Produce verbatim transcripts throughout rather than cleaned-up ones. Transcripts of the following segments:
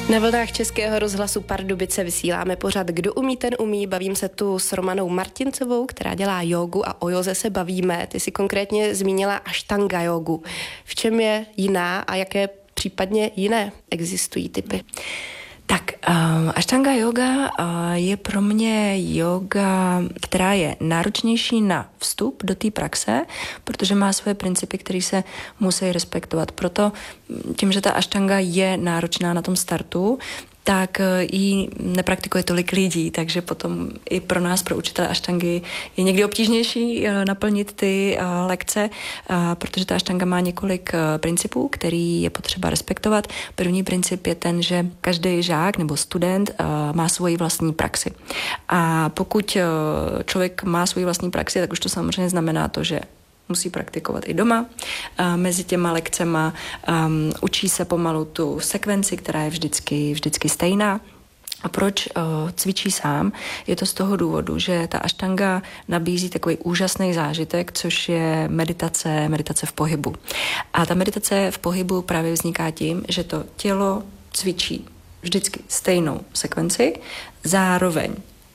Na vlnách Českého rozhlasu Pardubice vysíláme pořad Kdo umí, ten umí. Bavím se tu s Romanou Martincovou, která dělá jógu, a o józe se bavíme. Ty si konkrétně zmínila aštanga jógu. V čem je jiná a jaké případně jiné existují typy? Tak, um, aštanga yoga uh, je pro mě yoga, která je náročnější na vstup do té praxe, protože má svoje principy, které se musí respektovat. Proto tím, že ta aštanga je náročná na tom startu, tak ji nepraktikuje tolik lidí, takže potom i pro nás, pro učitele aštangy, je někdy obtížnější naplnit ty lekce, protože ta aštanga má několik principů, který je potřeba respektovat. První princip je ten, že každý žák nebo student má svoji vlastní praxi. A pokud člověk má svoji vlastní praxi, tak už to samozřejmě znamená to, že musí praktikovat i doma. A mezi těma lekcema um, učí se pomalu tu sekvenci, která je vždycky, vždycky stejná. A proč uh, cvičí sám? Je to z toho důvodu, že ta aštanga nabízí takový úžasný zážitek, což je meditace, meditace v pohybu. A ta meditace v pohybu právě vzniká tím, že to tělo cvičí vždycky stejnou sekvenci, zároveň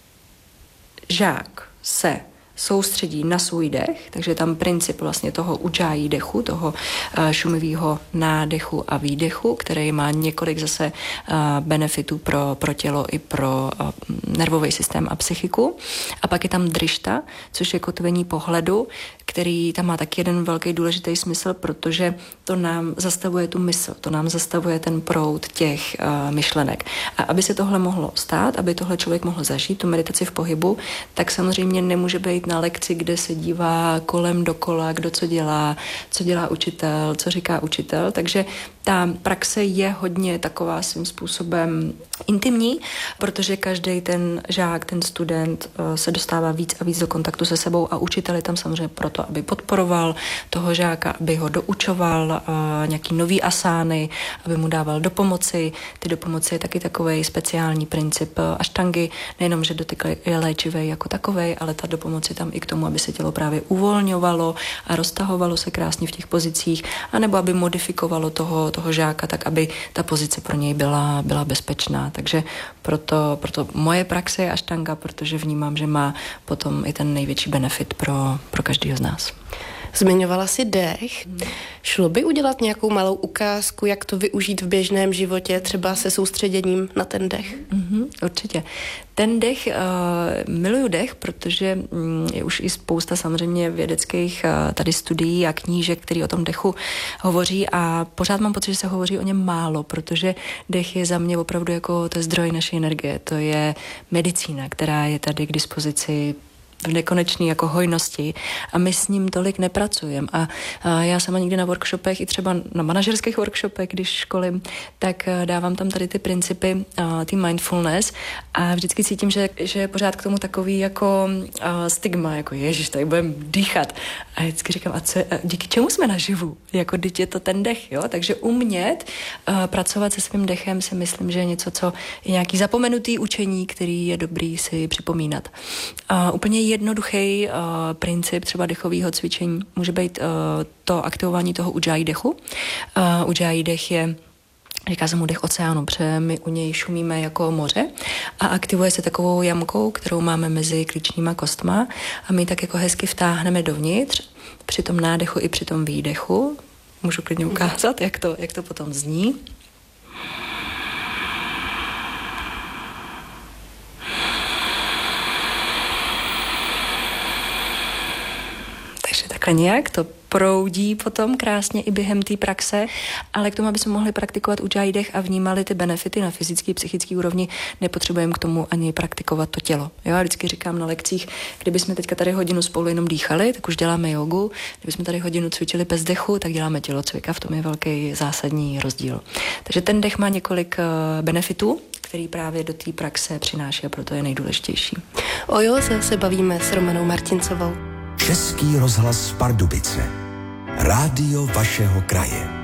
žák se soustředí na svůj dech, takže tam princip vlastně toho udžájí dechu, toho uh, šumivého nádechu a výdechu, který má několik zase uh, benefitů pro, pro tělo i pro uh, nervový systém a psychiku. A pak je tam drišta, což je kotvení pohledu, který tam má taky jeden velký důležitý smysl, protože to nám zastavuje tu mysl, to nám zastavuje ten proud těch uh, myšlenek. A aby se tohle mohlo stát, aby tohle člověk mohl zažít, tu meditaci v pohybu, tak samozřejmě nemůže být na lekci, kde se dívá kolem dokola, kdo co dělá, co dělá učitel, co říká učitel, takže ta praxe je hodně taková svým způsobem intimní, protože každý ten žák, ten student se dostává víc a víc do kontaktu se sebou a učitel je tam samozřejmě proto, aby podporoval toho žáka, aby ho doučoval nějaký nový asány, aby mu dával dopomoci. Ty dopomoci je taky takovej speciální princip aštangy, nejenom, že dotyk je léčivý jako takovej, ale ta dopomoc je tam i k tomu, aby se tělo právě uvolňovalo a roztahovalo se krásně v těch pozicích, anebo aby modifikovalo toho, toho žáka tak, aby ta pozice pro něj byla, byla bezpečná. Takže proto, proto moje praxe je aštanga, protože vnímám, že má potom i ten největší benefit pro, pro každého z nás. Zmiňovala si dech. Šlo by udělat nějakou malou ukázku, jak to využít v běžném životě, třeba se soustředěním na ten dech? Mm-hmm, určitě. Ten dech, uh, miluju dech, protože um, je už i spousta samozřejmě vědeckých uh, tady studií a knížek, který o tom dechu hovoří a pořád mám pocit, že se hovoří o něm málo, protože dech je za mě opravdu jako to je zdroj naší energie, to je medicína, která je tady k dispozici v nekonečné jako hojnosti a my s ním tolik nepracujeme. A, a já sama někdy na workshopech, i třeba na manažerských workshopech, když školím, tak dávám tam tady ty principy, a, ty mindfulness a vždycky cítím, že, že je pořád k tomu takový jako a, stigma, jako ježiš, tady budeme dýchat. A vždycky říkám, a, co, a díky čemu jsme naživu? Jako teď je to ten dech, jo? Takže umět a, pracovat se svým dechem si myslím, že je něco, co je nějaký zapomenutý učení, který je dobrý si připomínat. A, úplně jednoduchý uh, princip třeba dechového cvičení může být uh, to aktivování toho udžájí dechu. Uh, udžájí dech je, říká se mu dech oceánu, protože my u něj šumíme jako moře a aktivuje se takovou jamkou, kterou máme mezi klíčníma kostma a my tak jako hezky vtáhneme dovnitř při tom nádechu i při tom výdechu. Můžu klidně ukázat, jak to, jak to potom zní. Takhle nějak to proudí potom krásně i během té praxe, ale k tomu, aby jsme mohli praktikovat udžájí dech a vnímali ty benefity na fyzické, psychické úrovni, nepotřebujeme k tomu ani praktikovat to tělo. Jo, já vždycky říkám na lekcích, kdybychom teďka tady hodinu spolu jenom dýchali, tak už děláme jogu, kdybychom tady hodinu cvičili bez dechu, tak děláme tělocvik a v tom je velký zásadní rozdíl. Takže ten dech má několik benefitů, který právě do té praxe přináší a proto je nejdůležitější. O józe se bavíme s Romanou Martincovou. Český rozhlas Pardubice. Rádio vašeho kraje.